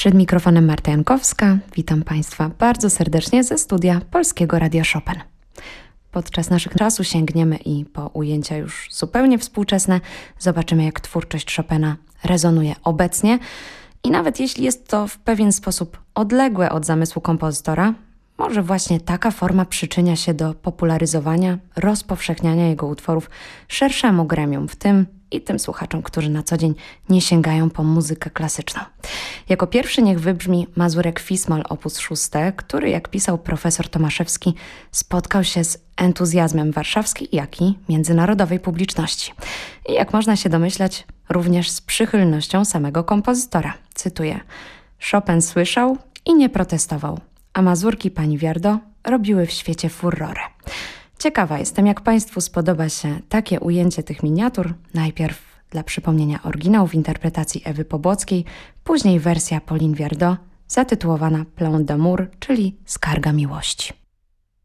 Przed mikrofonem Marta Jankowska. Witam Państwa bardzo serdecznie ze studia Polskiego Radia Chopin. Podczas naszych czasu sięgniemy i po ujęcia już zupełnie współczesne zobaczymy, jak twórczość Chopina rezonuje obecnie i nawet jeśli jest to w pewien sposób odległe od zamysłu kompozytora, może właśnie taka forma przyczynia się do popularyzowania, rozpowszechniania jego utworów szerszemu gremium, w tym i tym słuchaczom, którzy na co dzień nie sięgają po muzykę klasyczną. Jako pierwszy niech wybrzmi mazurek Fis-moll op. 6, który, jak pisał profesor Tomaszewski, spotkał się z entuzjazmem warszawskiej, jak i międzynarodowej publiczności. I jak można się domyślać, również z przychylnością samego kompozytora. Cytuję: Chopin słyszał i nie protestował, a mazurki pani Viardot robiły w świecie furorę. Ciekawa jestem, jak Państwu spodoba się takie ujęcie tych miniatur. Najpierw dla przypomnienia oryginał w interpretacji Ewy Pobłockiej, później wersja Pauline Viardot zatytułowana Plainte d'amour, czyli Skarga miłości.